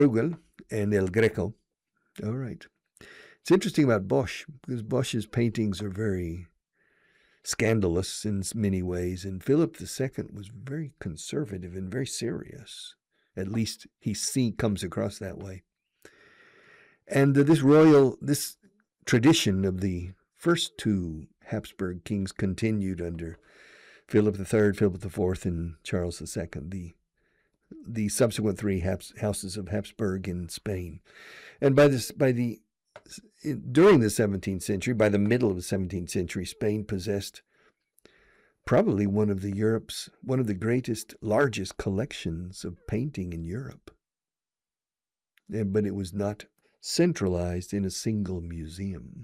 Bruegel and El Greco. All right. It's interesting about Bosch because Bosch's paintings are very scandalous in many ways, and Philip II was very conservative and very serious. At least comes across that way. And this tradition of the first two Habsburg kings continued under Philip III, Philip IV, and Charles II, the subsequent three houses of Habsburg in Spain. And during the 17th century, by the middle of the 17th century, Spain possessed probably one of the greatest, largest collections of painting in Europe. But it was not centralized in a single museum.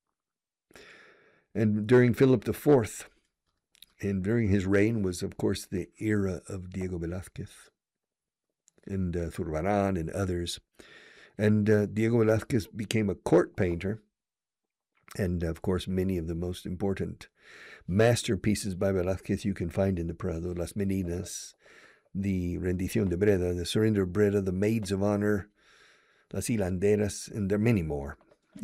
And during Philip IV, and during his reign was, of course, the era of Diego Velázquez and Zurbarán and others. And Diego Velázquez became a court painter. And, of course, many of the most important masterpieces by Velázquez you can find in the Prado: Las Meninas, the Rendición de Breda, the Surrender of Breda, the Maids of Honor, Las Hilanderas, and there are many more.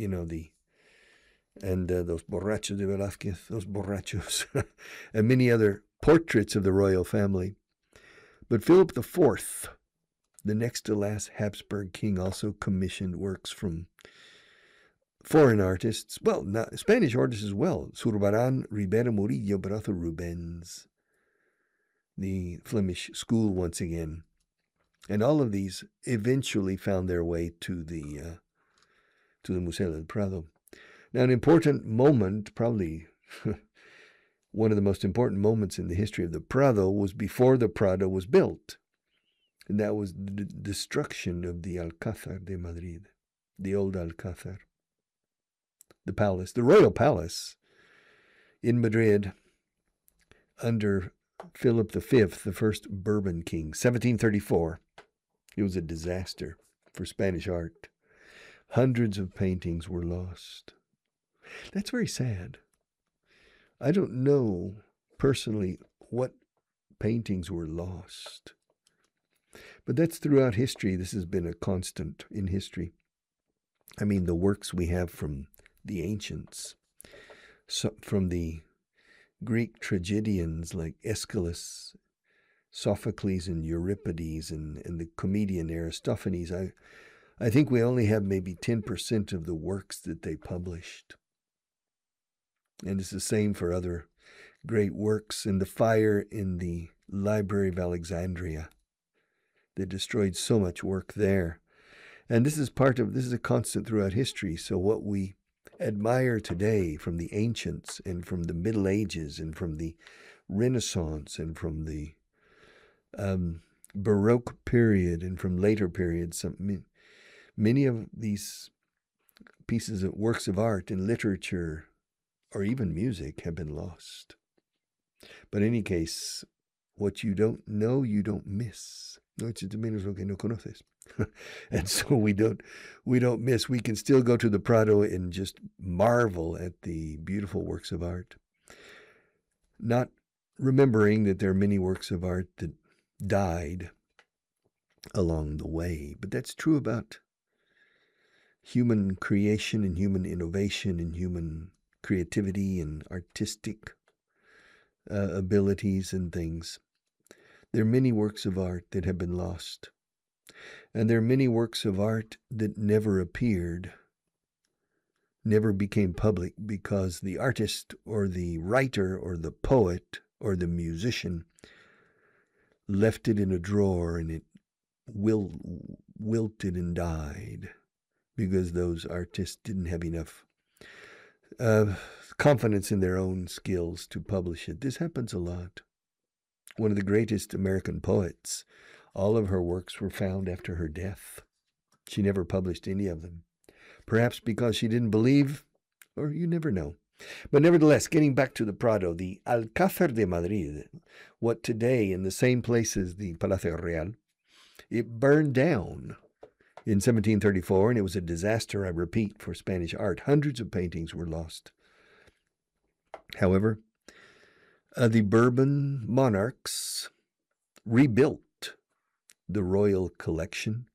Those borrachos de Velázquez, those borrachos, and many other portraits of the royal family. But Philip IV, the next to last Habsburg king, also commissioned works from foreign artists, Spanish artists as well: Zurbarán, Ribera, Murillo, but also Rubens, the Flemish school once again. And all of these eventually found their way to the Museo del Prado. Now, an important moment, probably one of the most important moments in the history of the Prado, was before the Prado was built. And that was the destruction of the Alcázar de Madrid, the old Alcázar, the palace, the royal palace in Madrid under Philip V, the first Bourbon king, 1734. It was a disaster for Spanish art. Hundreds of paintings were lost. That's very sad. I don't know personally what paintings were lost, but that's throughout history. This has been a constant in history. I mean, the works we have from the ancients, from the Greek tragedians like Aeschylus, Sophocles, and Euripides, and the comedian Aristophanes. I think we only have maybe 10% of the works that they published. And it's the same for other great works. And the fire in the Library of Alexandria that destroyed so much work there. And this is a constant throughout history. So what we admire today from the ancients and from the Middle Ages and from the Renaissance and from the Baroque period and from later periods, many of these pieces of works of art and literature or even music have been lost. But in any case, what you don't know, you don't miss. No eches de menos lo que no conoces. And so we don't miss. We can still go to the Prado and just marvel at the beautiful works of art, not remembering that there are many works of art that died along the way. But that's true about human creation and human innovation and human creativity and artistic abilities and things. There are many works of art that have been lost. And there are many works of art that never appeared, never became public, because the artist or the writer or the poet or the musician left it in a drawer and it wilted and died because those artists didn't have enough confidence in their own skills to publish it. This happens a lot. One of the greatest American poets, all of her works were found after her death. She never published any of them. Perhaps because she didn't believe, or you never know. But nevertheless, getting back to the Prado, the Alcázar de Madrid, what today in the same place as the Palacio Real, it burned down in 1734, and it was a disaster, I repeat, for Spanish art. Hundreds of paintings were lost. However, the Bourbon monarchs rebuilt the royal collection